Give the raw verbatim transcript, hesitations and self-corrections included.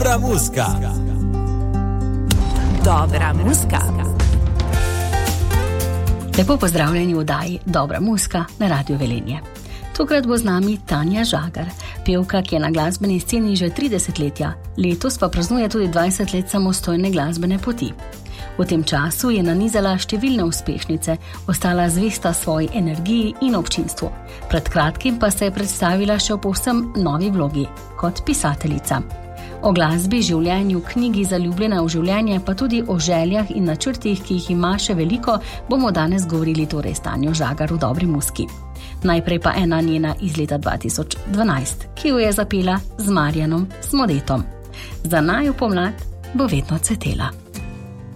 Dobra muska. Dobra muska. Lepo pozdravljeni v oddaji Dobra muska na Radiu Velenje. Tokrat bo z nami Tanja Žagar, pevka, ki je na glasbeni sceni že trideset letja. Letos pa praznuje tudi dvajset let samostojne glasbene poti. V tem času je nanizala številne uspešnice, ostala zvesta svoji energiji in občinstvu. Pred kratkim pa se je predstavila še v povsem novi vlogi, kot pisateljica. O glasbi, življenju, knjigi Zaljubljena v življenje, pa tudi o željah in načrtih, ki jih ima še veliko, bomo danes govorili torej s Tanjo Žagar v Dobri muski. Najprej pa ena njena iz leta dva tisoč dvanajst, ki jo je zapela z Marjanom Smodetom. Za naju pomlad bo vedno cvetela.